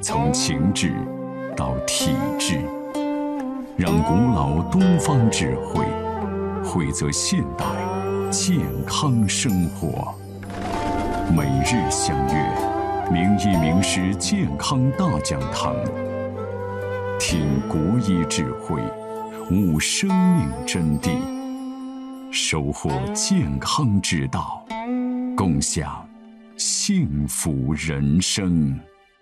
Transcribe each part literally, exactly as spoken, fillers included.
从情志到体质，让古老东方智慧汇泽现代健康生活。每日相约名医名师健康大讲堂，听国医智慧，悟生命真谛，收获健康之道，共享幸福人生。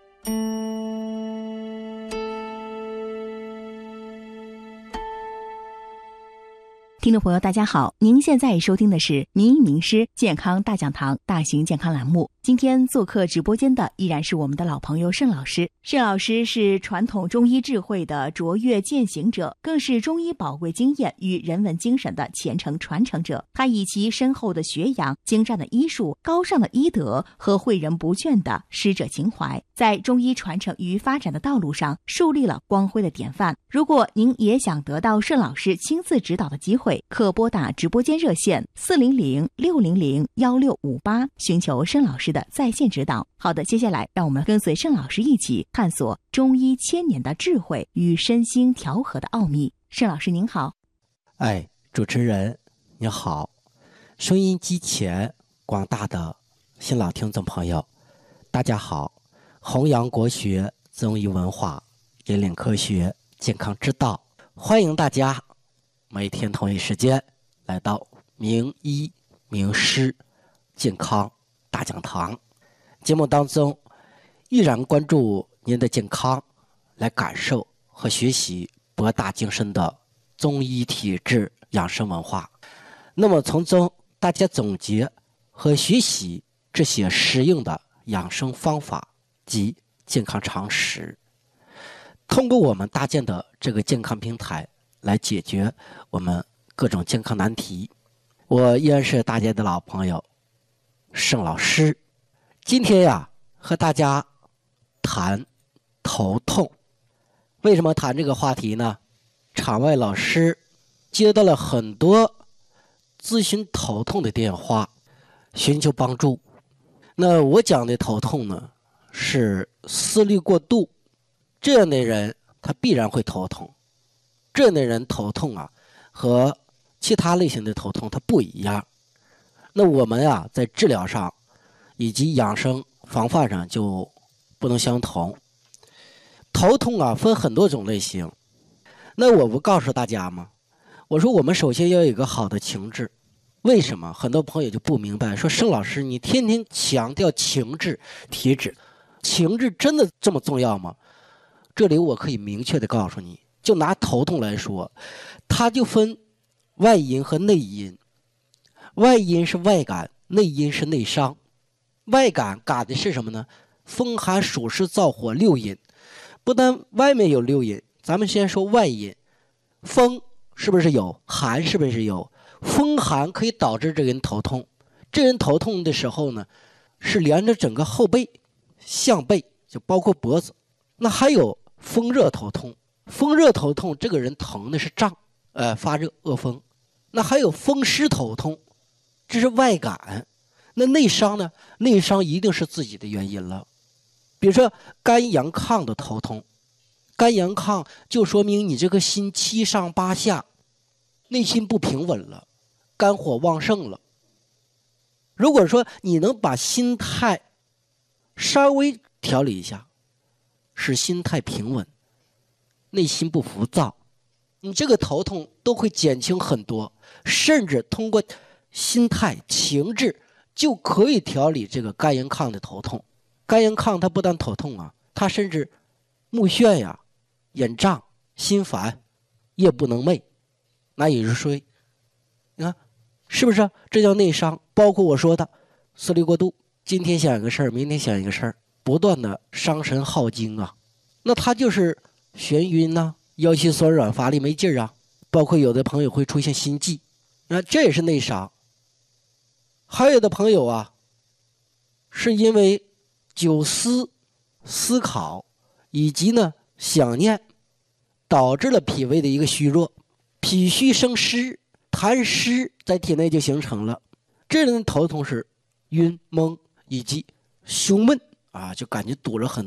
听众朋友大家好，您现在收听的是名医名师健康大讲堂大型健康栏目。今天做客直播间的依然是我们的老朋友盛老师。盛老师是传统中医智慧的卓越践行者，更是中医宝贵经验与人文精神的虔诚传承者。他以其深厚的学养、精湛的医术、高尚的医德和诲人不倦的师者情怀，在中医传承与发展的道路上树立了光辉的典范。如果您也想得到盛老师亲自指导的机会，可拨打直播间热线四零零六零零幺六五八，寻求盛老师的在线指导。好的，接下来让我们跟随盛老师一起探索中医千年的智慧与身心调和的奥秘。盛老师您好。 哎，主持人你好，收音机前广大的新老听众朋友大家好，弘扬国学、中医文化，引领科学健康之道，欢迎大家每天同一时间来到名医名师健康大讲堂节目当中，依然关注您的健康，来感受和学习博大精深的中医体质养生文化。那么从中大家总结和学习这些实用的养生方法及健康常识，通过我们搭建的这个健康平台来解决我们各种健康难题。我依然是大家的老朋友盛老师。今天呀，和大家谈头痛。为什么谈这个话题呢？场外老师接到了很多咨询头痛的电话，寻求帮助。那我讲的头痛呢，是思虑过度，这样的人他必然会头痛。这样的人头痛啊，和其他类型的头痛它不一样。那我们啊，在治疗上以及养生防范上就不能相同。头痛啊，分很多种类型。那我不告诉大家吗？我说我们首先要有一个好的情志。为什么？很多朋友就不明白，说盛老师你天天强调情志体质，情志真的这么重要吗？这里我可以明确的告诉你，就拿头痛来说，它就分外因和内因。外因是外感，内因是内伤。外感感的是什么呢？风寒暑湿燥火六因。不但外面有六因，咱们先说外因。风是不是有？寒是不是有？风寒可以导致这个人头痛。这人头痛的时候呢，是连着整个后背、项背，就包括脖子。那还有风热头痛。风热头痛，这个人疼的是胀，呃，发热恶风。那还有风湿头痛，这是外感。那内伤呢？内伤一定是自己的原因了。比如说肝阳亢的头痛，肝阳亢就说明你这个心七上八下，内心不平稳了，肝火旺盛了。如果说你能把心态稍微调理一下，使心态平稳，内心不浮躁，你这个头痛都会减轻很多，甚至通过心态情志就可以调理这个肝阳亢的头痛。肝阳亢它不但头痛啊，它甚至目眩呀、眼胀、心烦、夜不能寐、难以入睡。你看是不是？这叫内伤。包括我说的思虑过度，今天想一个事儿，明天想一个事儿，不断的伤神耗精啊。那它就是眩晕呐、啊，腰膝酸软、乏力没劲儿啊。包括有的朋友会出现心悸，那这也是内伤。还有的朋友啊，是因为久思、思考以及呢想念，导致了脾胃的一个虚弱，脾虚生湿，痰湿在体内就形成了。这人的头痛是晕蒙以及胸闷啊，就感觉堵了很